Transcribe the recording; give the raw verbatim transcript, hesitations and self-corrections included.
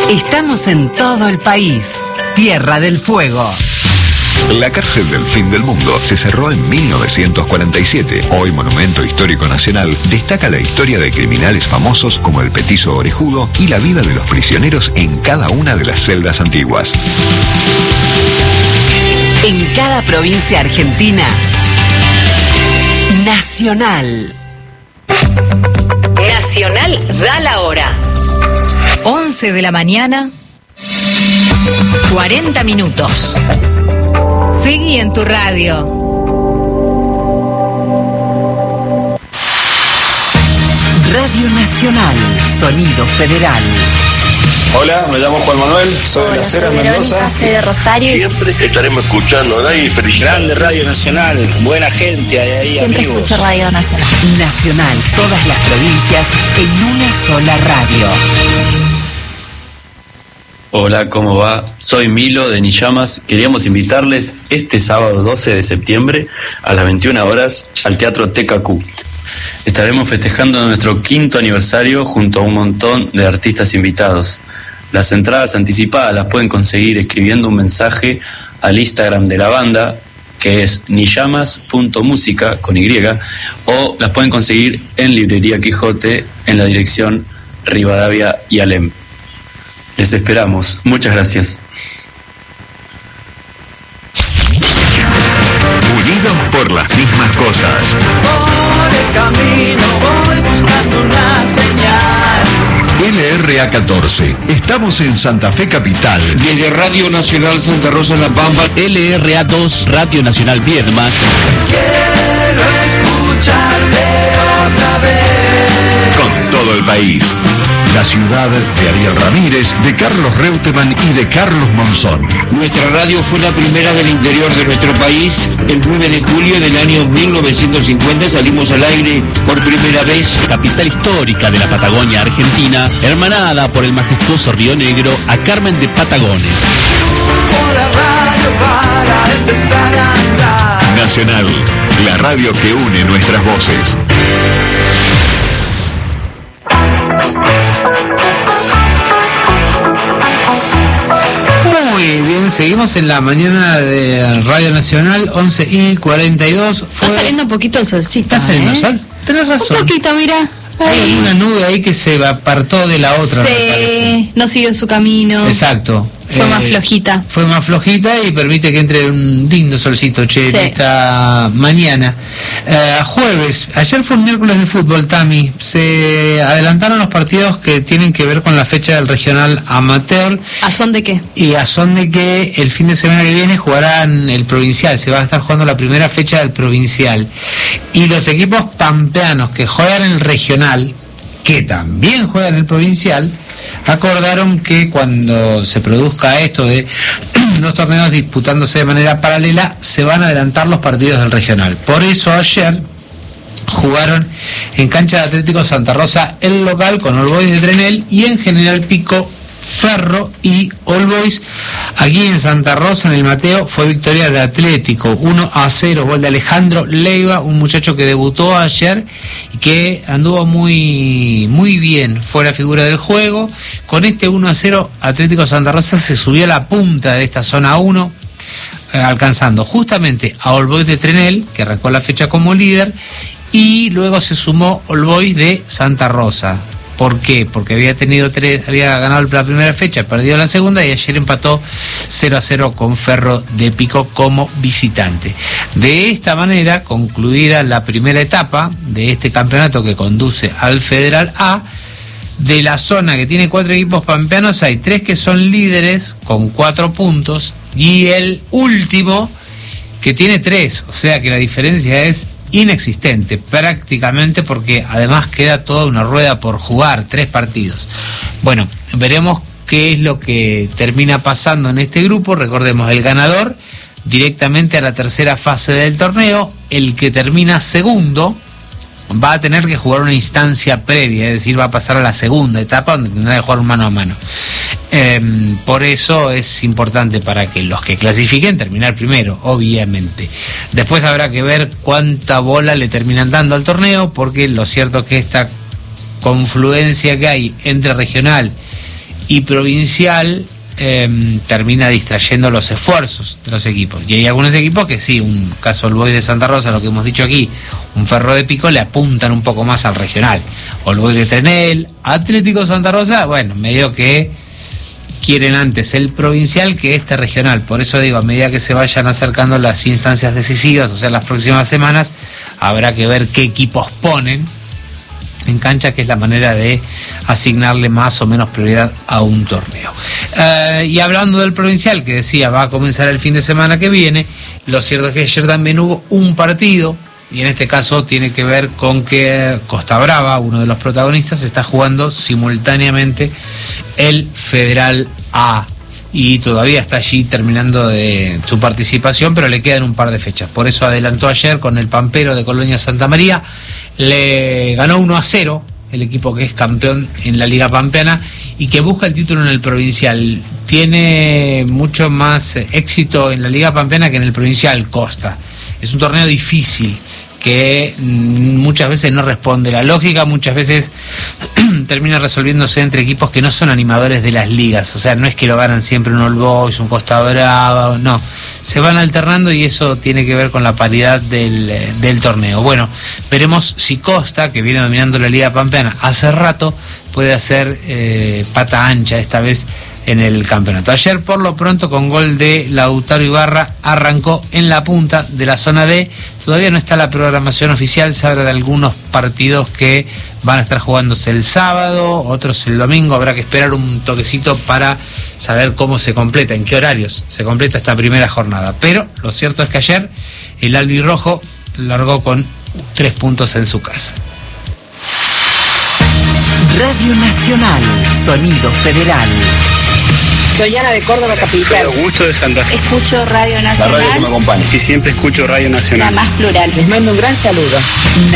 Estamos en todo el país. Tierra del Fuego. La cárcel del fin del mundo se cerró en mil novecientos cuarenta y siete. Hoy Monumento Histórico Nacional destaca la historia de criminales famosos como el Petizo Orejudo y la vida de los prisioneros en cada una de las celdas antiguas. En cada provincia argentina, Nacional. Nacional da la hora. once de la mañana, cuarenta minutos. Seguí en tu radio. Radio Nacional, sonido federal. Hola, me llamo Juan Manuel, soy Hola, de Las Heras, soy Mendoza. Verónica, soy de Rosario. Siempre estaremos escuchando, ¿no? Y felicidades. Grande Radio Nacional, buena gente, hay ahí Siempre amigos. escucho Radio Nacional. Nacional, todas las provincias en una sola radio. Hola, ¿cómo va? Soy Milo de Niyamas. Queríamos invitarles este sábado doce de septiembre a las veintiuna horas al Teatro T K Q. Estaremos festejando nuestro quinto aniversario junto a un montón de artistas invitados. Las entradas anticipadas las pueden conseguir escribiendo un mensaje al Instagram de la banda, que es niyamas punto música con Y, o las pueden conseguir en Librería Quijote en la dirección Rivadavia y Alem. Les esperamos. Muchas gracias. Unidos por las mismas cosas. Por el camino voy buscando una señal. L R A catorce. Estamos en Santa Fe Capital. Desde Radio Nacional Santa Rosa La Pampa. L R A dos, Radio Nacional Viedma. Quiero escucharte otra vez. Con todo el país. La ciudad de Ariel Ramírez, de Carlos Reutemann y de Carlos Monzón. Nuestra radio fue la primera del interior de nuestro país. El nueve de julio del año mil novecientos cincuenta salimos al aire por primera vez. Capital histórica de la Patagonia Argentina, hermanada por el majestuoso Río Negro, a Carmen de Patagones. Por la radio para empezar a andar. Nacional, la radio que une nuestras voces. Muy bien, seguimos en la mañana de Radio Nacional, once y cuarenta y dos. Fue... Está saliendo un poquito el solcito. ¿Está saliendo el ¿eh? sol? Tenés razón. Un poquito, mira. Hay una nube ahí que se apartó de la otra. Sí, no siguió su camino. Exacto. Fue eh, más flojita. Fue más flojita y permite que entre un lindo solcito, che, sí. esta mañana. Eh, jueves, ayer fue un miércoles de fútbol, Tami. Se adelantaron los partidos que tienen que ver con la fecha del regional amateur. ¿A son de qué? Y a son de que el fin de semana que viene jugarán el provincial. Se va a estar jugando la primera fecha del provincial. Y los equipos pampeanos que juegan el regional, que también juegan el provincial, acordaron que cuando se produzca esto de dos torneos disputándose de manera paralela, se van a adelantar los partidos del regional. Por eso ayer jugaron en cancha de Atlético Santa Rosa el local con All Boys de Trenel y en General Pico Ferro y All Boys. Aquí en Santa Rosa, en el Mateo, fue victoria de Atlético, uno a cero, gol de Alejandro Leiva, un muchacho que debutó ayer y que anduvo muy muy bien, fue la figura del juego. Con este uno a cero, Atlético Santa Rosa se subió a la punta de esta zona uno, eh, alcanzando justamente a All Boys de Trenel, que arrancó la fecha como líder, y luego se sumó All Boys de Santa Rosa. ¿Por qué? Porque había tenido tres, había ganado la primera fecha, perdido la segunda y ayer empató cero a cero con Ferro de Pico como visitante. De esta manera, concluida la primera etapa de este campeonato que conduce al Federal A, de la zona que tiene cuatro equipos pampeanos, hay tres que son líderes con cuatro puntos y el último que tiene tres, o sea que la diferencia es inexistente prácticamente, porque además queda toda una rueda por jugar, tres partidos. Bueno, veremos qué es lo que termina pasando en este grupo. Recordemos, el ganador directamente a la tercera fase del torneo, el que termina segundo va a tener que jugar una instancia previa, es decir, va a pasar a la segunda etapa donde tendrá que jugar un mano a mano. Eh, por eso es importante para que los que clasifiquen terminar primero, obviamente. Después habrá que ver cuánta bola le terminan dando al torneo, porque lo cierto es que esta confluencia que hay entre regional y Provincial eh, termina distrayendo los esfuerzos de los equipos. Y hay algunos equipos que sí, un caso el Boys de Santa Rosa, lo que hemos dicho aquí, un Ferro de Pico, le apuntan un poco más al regional. O el Boys de Trenel, Atlético Santa Rosa, bueno, medio que quieren antes el provincial que este regional. Por eso digo, a medida que se vayan acercando las instancias decisivas, o sea, las próximas semanas, habrá que ver qué equipos ponen en cancha, que es la manera de asignarle más o menos prioridad a un torneo. Uh, y hablando del provincial, que decía va a comenzar el fin de semana que viene, lo cierto es que ayer también hubo un partido, y en este caso tiene que ver con que Costa Brava, uno de los protagonistas, está jugando simultáneamente el Federal A, y todavía está allí terminando de su participación, pero le quedan un par de fechas. Por eso adelantó ayer con el Pampero de Colonia Santa María, le ganó uno a cero el equipo que es campeón en la Liga Pampeana y que busca el título en el provincial. Tiene mucho más éxito en la Liga Pampeana que en el provincial Costa. Es un torneo difícil que muchas veces no responde la lógica, muchas veces termina resolviéndose entre equipos que no son animadores de las ligas. O sea, no es que lo ganan siempre un All Boys, un Costa Brava, no. Se van alternando y eso tiene que ver con la paridad del, del torneo. Bueno, veremos si Costa, que viene dominando la Liga Pampeana hace rato, puede hacer eh, pata ancha esta vez en el campeonato. Ayer, por lo pronto, con gol de Lautaro Ibarra, arrancó en la punta de la zona D. Todavía no está la programación oficial, se habla de algunos partidos que van a estar jugándose el sábado, otros el domingo. Habrá que esperar un toquecito para saber cómo se completa, en qué horarios se completa esta primera jornada. Pero lo cierto es que ayer el albirrojo largó con tres puntos en su casa. Radio Nacional, Sonido Federal. Soy Ana de Córdoba Capital. Augusto de Santa Fe. Escucho Radio Nacional. La radio que me acompaña. Y siempre escucho Radio Nacional. La más plural. Les mando un gran saludo.